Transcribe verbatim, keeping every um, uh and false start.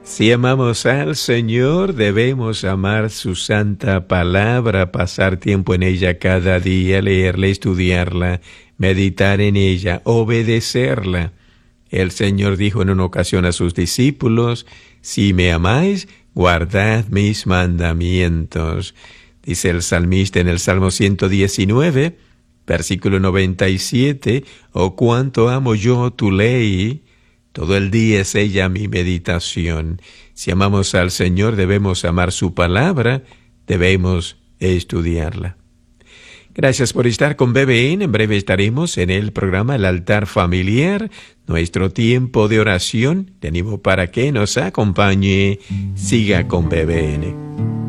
Si amamos al Señor, debemos amar su santa palabra, pasar tiempo en ella cada día, leerla, estudiarla, meditar en ella, obedecerla. El Señor dijo en una ocasión a sus discípulos, si me amáis, guardad mis mandamientos. Dice el salmista en el Salmo ciento diecinueve, versículo noventa y siete, oh cuánto amo yo tu ley. Todo el día es ella mi meditación. Si amamos al Señor, debemos amar su palabra, debemos estudiarla. Gracias por estar con B B N. En breve estaremos en el programa El Altar Familiar, nuestro tiempo de oración. Te animo para que nos acompañe. Siga con B B N.